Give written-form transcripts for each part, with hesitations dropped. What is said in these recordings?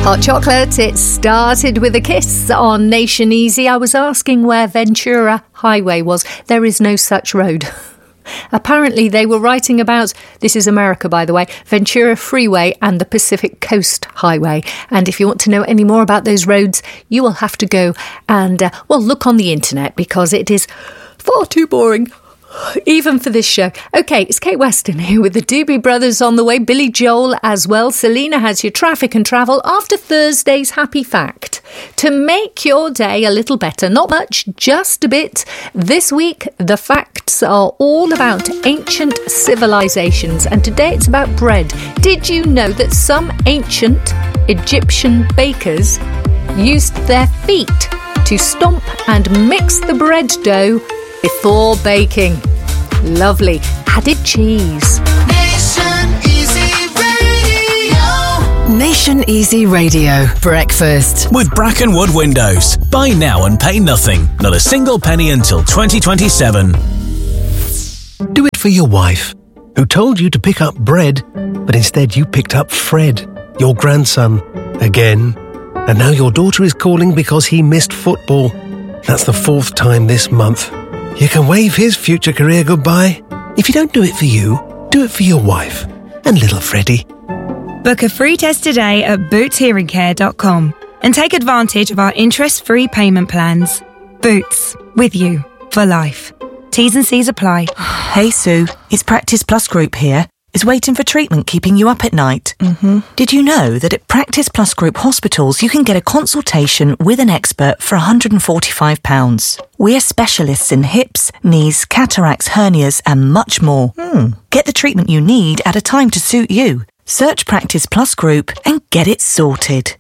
Hot chocolate, it started with a kiss on Nation Easy. I was asking where Ventura Highway was. There is no such road. Apparently they were writing about, this is America by the way, Ventura Freeway and the Pacific Coast Highway. And if you want to know any more about those roads, you will have to go and, look on the internet because it is far too boring. Even for this show. Okay, it's Kate Weston here with the Doobie Brothers on the way. Billy Joel as well. Selena has your traffic and travel after Thursday's Happy Fact. To make your day a little better, not much, just a bit. This week, the facts are all about ancient civilizations, and today it's about bread. Did you know that some ancient Egyptian bakers used their feet to stomp and mix the bread dough before baking? Lovely. Added cheese. Nation Easy Radio. Nation Easy Radio. Breakfast. With Brackenwood Windows. Buy now and pay nothing. Not a single penny until 2027. Do it for your wife, who told you to pick up bread, but instead you picked up Fred, your grandson, again. And now your daughter is calling because he missed football. That's the 4th time this month. You can wave his future career goodbye. If you don't do it for you, do it for your wife and little Freddie. Book a free test today at bootshearingcare.com and take advantage of our interest-free payment plans. Boots, with you for life. T's and C's apply. Hey Sue, it's Practice Plus Group here. Is waiting for treatment keeping you up at night? Mm-hmm. Did you know that at Practice Plus Group hospitals you can get a consultation with an expert for £145? We're specialists in hips, knees, cataracts, hernias and much more. Get the treatment you need at a time to suit you. Search Practice Plus Group and get it sorted.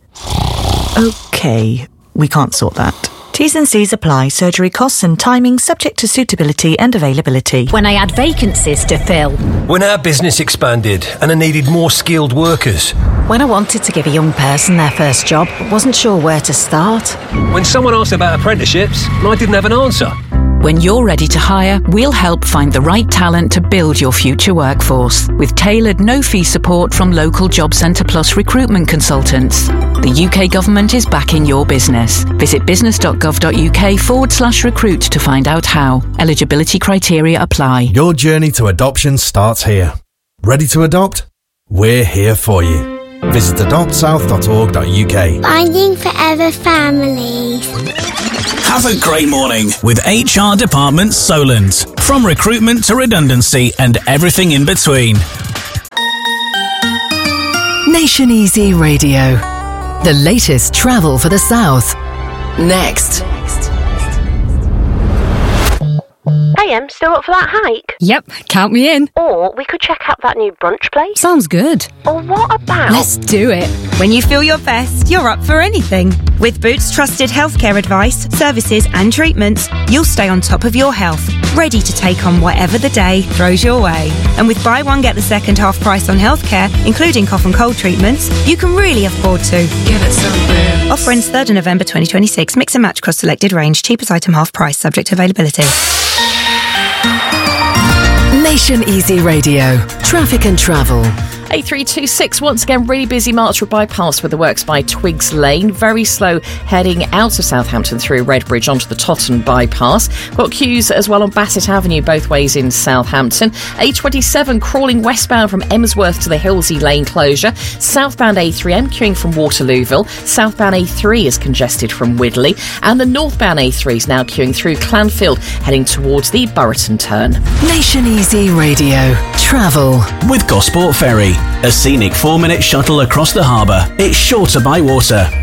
OK, we can't sort that. T's and C's apply. Surgery costs and timing subject to suitability and availability. When I had vacancies to fill. When our business expanded and I needed more skilled workers. When I wanted to give a young person their first job, but wasn't sure where to start. When someone asked about apprenticeships and I didn't have an answer. When you're ready to hire, we'll help find the right talent to build your future workforce with tailored no-fee support from local Job Centre Plus recruitment consultants. The UK government is backing your business. Visit business.gov.uk/recruit to find out how. Eligibility criteria apply. Your journey to adoption starts here. Ready to adopt? We're here for you. Visit adoptsouth.org.uk. Finding Forever Families. Have a great morning with HR Department Solent. From recruitment to redundancy and everything in between. Nation Easy Radio. The latest travel for the South. Next. Hey, still up for that hike? Yep, count me in. Or we could check out that new brunch place. Sounds good. Or what about... Let's do it. When you feel your best, you're up for anything. With Boots' trusted healthcare advice, services and treatments, you'll stay on top of your health, ready to take on whatever the day throws your way. And with buy one, get the second half price on healthcare, including cough and cold treatments, you can really afford to. Give it some Boots. Offer ends 3rd of November 2026. Mix and match across selected range. Cheapest item half price, subject to availability. Nation Easy Radio. Traffic and travel. A326, once again, really busy March Road bypass with the works by Twigs Lane. Very slow heading out of Southampton through Redbridge onto the Totton bypass. Got queues as well on Bassett Avenue, both ways in Southampton. A27 crawling westbound from Emsworth to the Hillsey Lane closure. Southbound A3M queuing from Waterlooville. Southbound A3 is congested from Widley. And the northbound A3 is now queuing through Clanfield, heading towards the Burriton turn. Nation Easy Radio. Travel. With Gosport Ferry, a scenic 4-minute shuttle across the harbour. It's shorter by water.